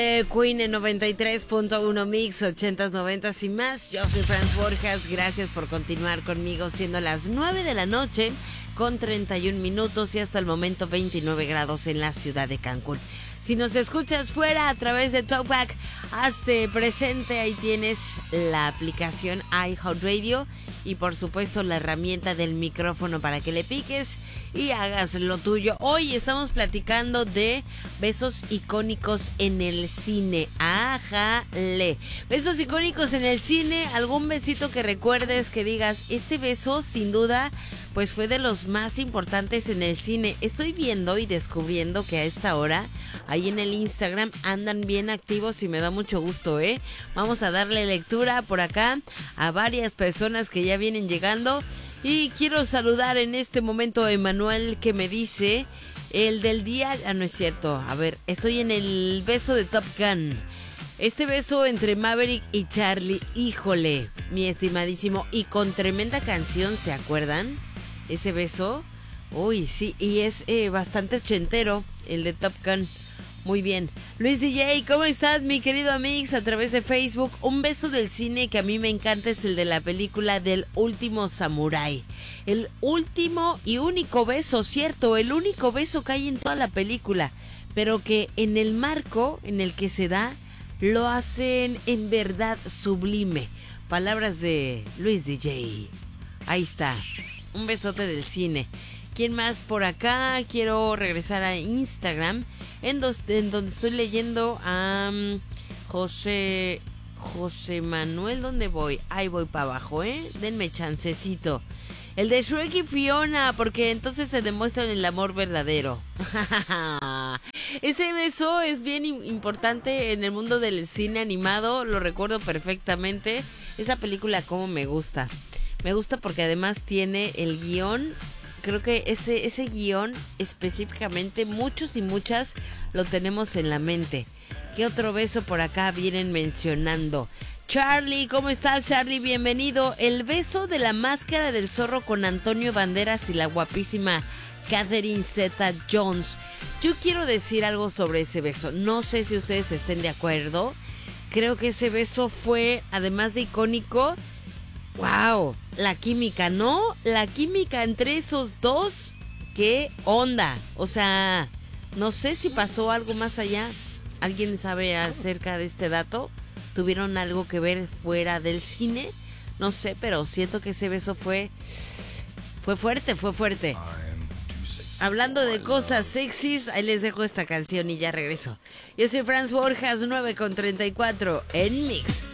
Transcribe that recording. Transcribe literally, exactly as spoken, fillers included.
Eh, Queen en noventa y tres punto uno Mix, ochentas, noventas y más. Yo soy Franz Borjas, gracias por continuar conmigo, siendo las nueve de la noche con treinta y un minutos y hasta el momento veintinueve grados en la ciudad de Cancún. Si nos escuchas fuera a través de Talkback, hazte presente, ahí tienes la aplicación iHeartRadio y por supuesto la herramienta del micrófono para que le piques y hagas lo tuyo. Hoy estamos platicando de besos icónicos en el cine. Ájale. Besos icónicos en el cine, algún besito que recuerdes que digas, este beso sin duda pues fue de los más importantes en el cine. Estoy viendo y descubriendo que a esta hora ahí en el Instagram andan bien activos y me da mucho gusto, ¿eh? Vamos a darle lectura por acá a varias personas que ya vienen llegando. Y quiero saludar en este momento a Emanuel, que me dice, el del día, ah, no es cierto, a ver, estoy en el beso de Top Gun. Este beso entre Maverick y Charlie, híjole, mi estimadísimo, y con tremenda canción, ¿se acuerdan? Ese beso, uy, sí, y es eh, bastante ochentero, el de Top Gun. Muy bien. Luis D J, ¿cómo estás, mi querido Amix? A través de Facebook, un beso del cine que a mí me encanta es el de la película del último samurái. El último y único beso, cierto, el único beso que hay en toda la película, pero que en el marco en el que se da, lo hacen en verdad sublime. Palabras de Luis D J. Ahí está, un besote del cine. ¿Quién más por acá? Quiero regresar a Instagram, en, dos, en donde estoy leyendo a um, José José Manuel. ¿Dónde voy? Ahí voy para abajo, ¿eh? Denme chancecito. El de Shrek y Fiona, porque entonces se demuestra el amor verdadero. Ese beso es bien importante en el mundo del cine animado, lo recuerdo perfectamente. Esa película como me gusta. Me gusta porque además tiene el guión. Creo que ese, ese guión específicamente, muchos y muchas lo tenemos en la mente. ¿Qué otro beso por acá vienen mencionando? Charlie, ¿cómo estás, Charlie? Bienvenido. El beso de la máscara del zorro con Antonio Banderas y la guapísima Catherine Zeta-Jones. Yo quiero decir algo sobre ese beso. No sé si ustedes estén de acuerdo. Creo que ese beso fue, además de icónico, wow, la química, ¿no? La química entre esos dos, ¿qué onda? O sea, no sé si pasó algo más allá. ¿Alguien sabe acerca de este dato? ¿Tuvieron algo que ver fuera del cine? No sé, pero siento que ese beso fue fue fuerte, fue fuerte. Hablando de cosas sexys, ahí les dejo esta canción y ya regreso. Yo soy Franz Borjas, nueve con treinta y cuatro en Mix.